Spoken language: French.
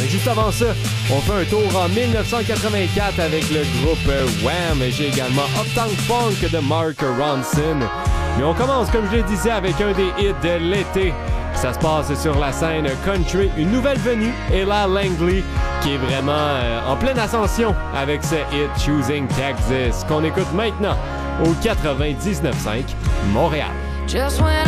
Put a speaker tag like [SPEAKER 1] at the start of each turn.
[SPEAKER 1] Juste avant ça, on fait un tour en 1984 avec le groupe Wham! J'ai également Uptown Funk de Mark Ronson. Mais on commence, comme je le disais, avec un des hits de l'été. Ça se passe sur la scène country. Une nouvelle venue, Ella Langley, qui est vraiment en pleine ascension avec ce hit Choosing Texas, qu'on écoute maintenant au 99.5 Montréal.
[SPEAKER 2] Just when